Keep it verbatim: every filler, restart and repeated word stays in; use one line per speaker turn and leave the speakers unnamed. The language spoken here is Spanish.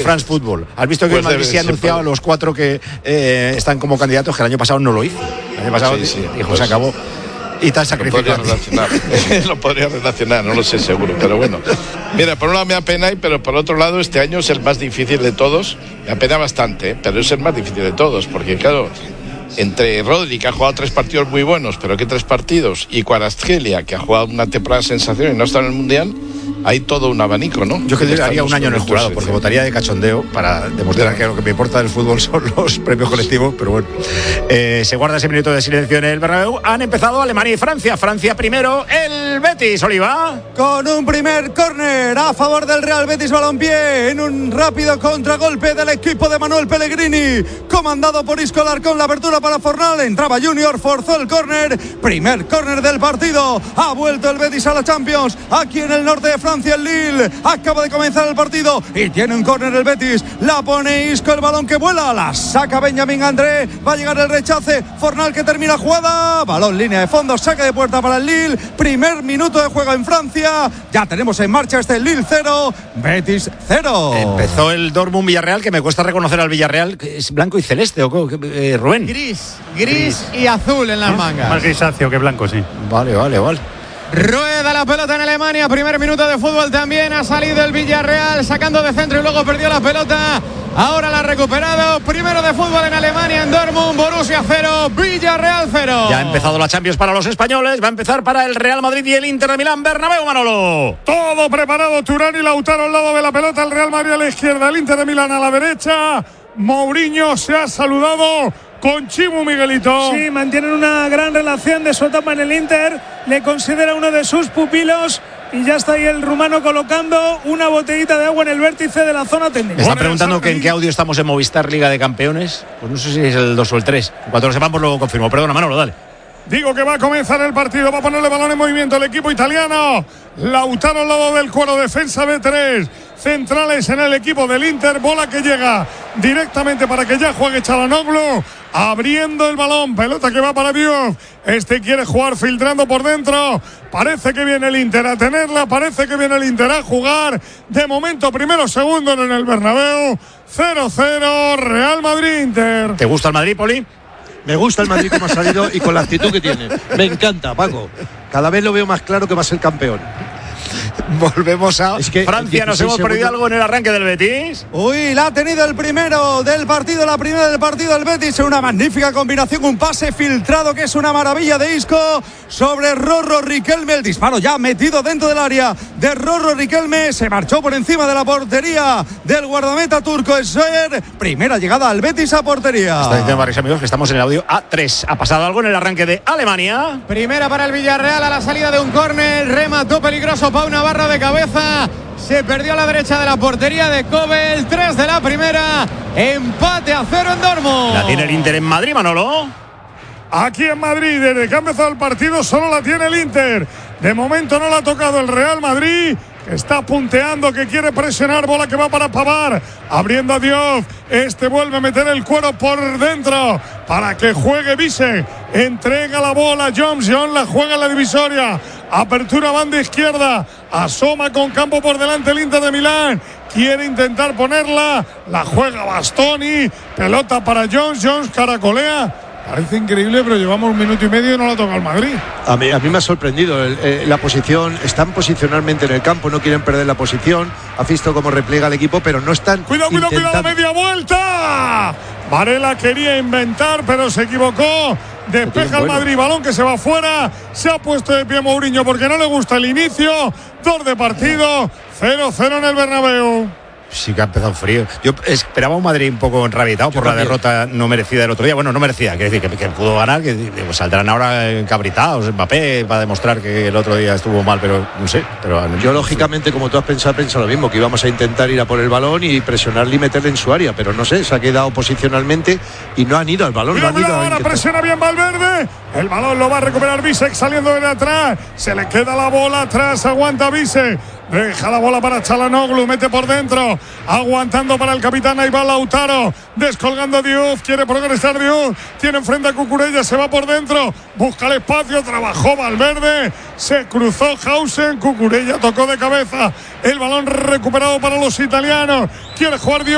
France Football. ¿Has visto que
Pues
el Madrid se ha anunciado a los cuatro que eh, están como candidatos, que el año pasado no lo hizo? El año pasado
sí, sí,
dijo,
pues,
se acabó. Y tal sacrificio.
Lo podría relacionar, lo podría relacionar, no lo sé seguro, pero bueno. Mira, por un lado me apena, pero por otro lado este año es el más difícil de todos. Me apena bastante, ¿eh? Pero es el más difícil de todos, porque claro, entre Rodri, que ha jugado tres partidos muy buenos, pero ¿qué tres partidos? Y Kvaratskhelia, que ha jugado una temporada sensacional y no está en el Mundial, hay todo un abanico, ¿no?
Yo que haría un año en el jurado, porque votaría de cachondeo para demostrar que lo que me importa del fútbol son los premios colectivos, pero bueno. Eh, se guarda ese minuto de silencio en el Bernabéu. Han empezado Alemania y Francia. Francia primero, el Betis, Oliva.
Con un primer córner a favor del Real Betis Balompié, en un rápido contragolpe del equipo de Manuel Pellegrini, comandado por Isco Alarcón, la apertura para Fornal. Entraba Junior, forzó el córner. Primer córner del partido. Ha vuelto el Betis a la Champions, aquí en el norte de Francia. Francia, el Lille, acaba de comenzar el partido y tiene un córner el Betis, la pone Isco, el balón que vuela, la saca Benjamín André, va a llegar el rechace, Fornal que termina jugada, balón línea de fondo, saque de puerta para el Lille, primer minuto de juego en Francia, ya tenemos en marcha este Lille cero, Betis cero.
Empezó el Dortmund Villarreal, que me cuesta reconocer al Villarreal, que es blanco y celeste, ¿o eh, Rubén?
Gris, gris, gris y azul en las ¿Eh? mangas.
Más grisáceo que blanco, sí.
Vale, vale, vale.
Rueda la pelota en Alemania, primer minuto de fútbol también, ha salido el Villarreal sacando de centro y luego perdió la pelota, ahora la ha recuperado, primero de fútbol en Alemania, en Dortmund, Borussia cero, Villarreal cero.
Ya ha empezado la Champions para los españoles, va a empezar para el Real Madrid y el Inter de Milán, Bernabéu, Manolo.
Todo preparado, Turán y Lautaro al lado de la pelota, el Real Madrid a la izquierda, el Inter de Milán a la derecha, Mourinho se ha saludado con Chimu, Miguelito.
Sí, mantienen una gran relación de su etapa en el Inter, le considera uno de sus pupilos y ya está ahí el rumano colocando una botellita de agua en el vértice de la zona técnica.
Me están preguntando que en qué audio estamos en Movistar Liga de Campeones, pues no sé si es el dos o el tres, cuando lo sepamos luego confirmo, perdona Manolo, dale.
Digo que va a comenzar el partido, va a ponerle balón en movimiento el equipo italiano. Lautaro al lado del cuero, defensa de tres. Centrales en el equipo del Inter, bola que llega directamente para que ya juegue Çalhanoğlu. Abriendo el balón, pelota que va para Diouf. Este quiere jugar filtrando por dentro. Parece que viene el Inter a tenerla, parece que viene el Inter a jugar. De momento, primero, segundo en el Bernabéu. cero cero, Real Madrid-Inter.
¿Te gusta el Madrid, Poli?
Me gusta el Madrid como ha salido y con la actitud que tiene. Me encanta, Paco. Cada vez lo veo más claro que va a ser campeón.
Volvemos a es que Francia. Nos hemos perdido segundos. Algo en el arranque del Betis.
Uy, la ha tenido el primero del partido, la primera del partido del Betis. Una magnífica combinación, un pase filtrado que es una maravilla de Isco sobre Rorro Riquelme. El disparo ya metido dentro del área de Rorro Riquelme. Se marchó por encima de la portería del guardameta turco Esser. Primera llegada al Betis a portería.
Está diciendo varios amigos que estamos en el audio A tres. ¿Ha pasado algo en el arranque de Alemania?
Primera para el Villarreal a la salida de un córner. Remató peligroso Pau Navarro de cabeza, se perdió a la derecha de la portería de Kobel, tres de la primera, empate a cero en Dortmund.
La tiene el Inter en Madrid, Manolo.
Aquí en Madrid, desde que ha empezado el partido, solo la tiene el Inter. De momento no la ha tocado el Real Madrid, que está punteando, que quiere presionar, bola que va para Pavard, abriendo a Diouf. Este vuelve a meter el cuero por dentro para que juegue Vise. Entrega la bola a Jones, John la juega en la divisoria. Apertura banda izquierda, asoma con campo por delante el Inter de Milán, quiere intentar ponerla, la juega Bastoni, pelota para Jones, Jones caracolea. Parece increíble, pero llevamos un minuto y medio y no la toca el Madrid.
A mí, a mí me ha sorprendido el, eh, la posición. Están posicionalmente en el campo, no quieren perder la posición. Ha visto cómo repliega el equipo, pero no están.
Cuidado, cuidado,
intentando...
cuidado, media vuelta. Varela quería inventar, pero se equivocó. Despeja el Madrid, balón que se va fuera. Se ha puesto de pie Mourinho porque no le gusta el inicio. Dos de partido, cero cero en el Bernabéu.
Sí que ha empezado frío. Yo esperaba un Madrid un poco enrabietado por la derrota no merecida del otro día. Bueno, no merecida, quiere decir que, que pudo ganar, que pues, saldrán ahora encabritados Mbappé para demostrar que el otro día estuvo mal, pero no sé. Pero
yo lógicamente, como tú has pensado, pensado lo mismo, que íbamos a intentar ir a por el balón y presionarle y meterle en su área, pero no sé, se ha quedado posicionalmente y no han ido al balón.
Mira,
no han ido
ahora
a
presiona bien Valverde, el balón lo va a recuperar Bisek saliendo de atrás, se le queda la bola atrás, aguanta Bisek. Deja la bola para Çalhanoğlu, mete por dentro, aguantando para el capitán, ahí va Lautaro, descolgando Diouf, quiere progresar Diouf, tiene enfrente a Cucurella, se va por dentro, busca el espacio, trabajó Valverde, se cruzó Hausen, Cucurella tocó de cabeza, el balón recuperado para los italianos, quiere jugar Diouf.